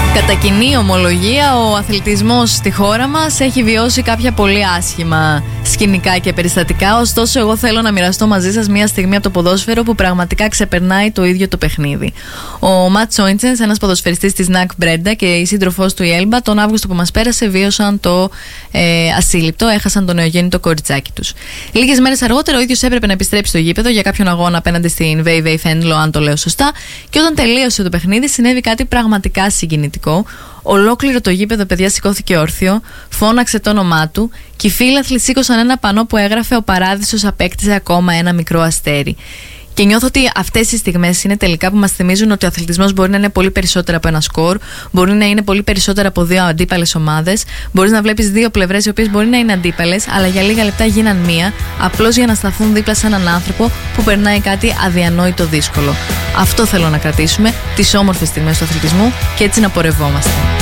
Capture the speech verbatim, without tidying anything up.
Κατά κοινή ομολογία, ο αθλητισμός στη χώρα μας έχει βιώσει κάποια πολύ άσχημα σκηνικά και περιστατικά. Ωστόσο, εγώ θέλω να μοιραστώ μαζί σας μια στιγμή από το ποδόσφαιρο που πραγματικά ξεπερνάει το ίδιο το παιχνίδι. Ο Ματ Σόιντσενς, ένας ποδοσφαιριστής της ΝΑΚ Μπρέντα και η σύντροφός του η Έλμπα, τον Αύγουστο που μας πέρασε, βίωσαν το ε, ασύλληπτο, έχασαν το νεογέννητο κοριτσάκι τους. Λίγες μέρες αργότερα, ο ίδιος έπρεπε να επιστρέψει στο γήπεδο για κάποιον αγώνα απέναντι στην Βέι Βέι Φένλο, αν το λέω σωστά, και όταν τελείωσε το παιχνίδι, συνέβη κάτι πραγματικά συγκινητικό. Ολόκληρο το γήπεδο, παιδιά, σηκώθηκε όρθιο, φώναξε το όνομά του και οι φίλαθλοι σήκωσαν ένα πανό που έγραφε «Ο Παράδεισος απέκτησε ακόμα ένα μικρό αστέρι». Και νιώθω ότι αυτές οι στιγμές είναι τελικά που μας θυμίζουν ότι ο αθλητισμός μπορεί να είναι πολύ περισσότερο από ένα σκορ, μπορεί να είναι πολύ περισσότερο από δύο αντίπαλες ομάδες. Μπορείς να βλέπεις δύο πλευρές οι οποίες μπορεί να είναι αντίπαλες, αλλά για λίγα λεπτά γίναν μία, απλώς για να σταθούν δίπλα σε έναν άνθρωπο που περνάει κάτι αδιανόητο δύσκολο. Αυτό θέλω να κρατήσουμε, τις όμορφες στιγμές του αθλητισμού, και έτσι να πορευόμαστε.